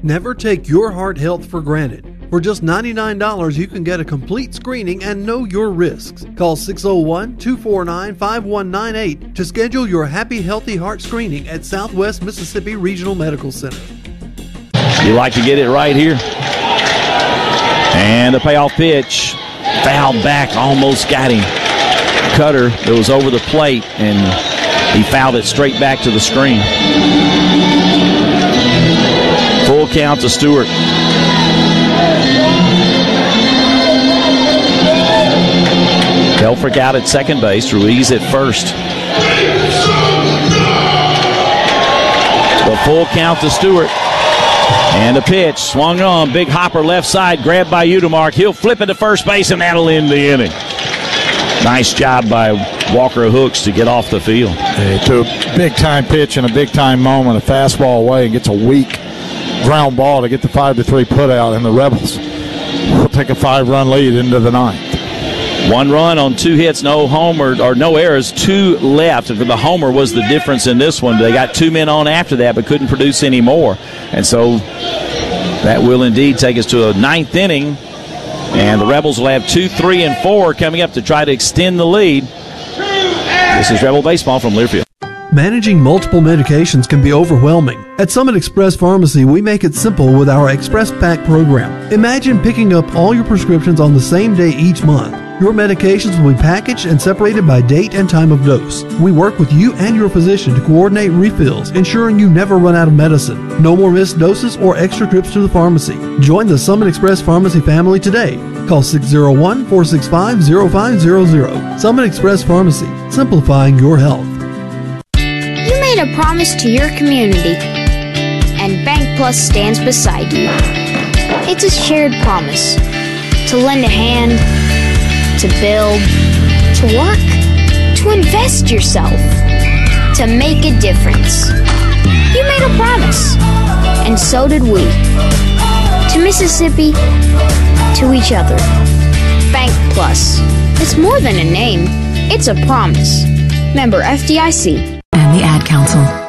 Never take your heart health for granted. For just $99, you can get a complete screening and know your risks. Call 601-249-5198 to schedule your Happy Healthy Heart screening at Southwest Mississippi Regional Medical Center. You like to get it right here. And the payoff pitch. Fouled back, almost got him. Cutter that was over the plate, and he fouled it straight back to the screen. Full count to Stewart. Helfrich out at second base. Ruiz at first. The full count to Stewart. And a pitch. Swung on. Big hopper left side. Grabbed by Udemark. He'll flip it to first base, and that'll end the inning. Nice job by Walker Hooks to get off the field. He took a big-time pitch in a big-time moment, a fastball away, and gets a weak ground ball to get the 5-3 putout, and the Rebels will take a 5-run lead into the ninth. 1 run on 2 hits, no homer or no errors, 2 left. The homer was the difference in this one. They got 2 men on after that, but couldn't produce any more. And so that will indeed take us to a 9th inning. And the Rebels will have 2, 3, and 4 coming up to try to extend the lead. This is Rebel Baseball from Learfield. Managing multiple medications can be overwhelming. At Summit Express Pharmacy, we make it simple with our Express Pack program. Imagine picking up all your prescriptions on the same day each month. Your medications will be packaged and separated by date and time of dose. We work with you and your physician to coordinate refills, ensuring you never run out of medicine. No more missed doses or extra trips to the pharmacy. Join the Summit Express Pharmacy family today. Call 601-465-0500. Summit Express Pharmacy, simplifying your health. You made a promise to your community, and Bank Plus stands beside you. It's a shared promise to lend a hand, to build, to work, to invest yourself, to make a difference. You made a promise, and so did we. To Mississippi, to each other. Bank Plus. It's more than a name, it's a promise. Member FDIC. And the Ad Council.